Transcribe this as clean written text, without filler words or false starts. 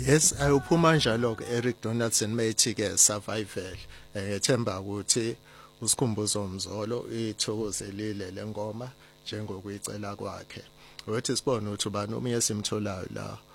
Yes, ayuphuma njalo ke Eric Donaldson methi ke survival. Ngethemba ukuthi usikhumbuzo umzolo ithokozelile lengoma njengokuyicela kwakhe. Uthi sibone ukuthi ubani omunye simtholayo la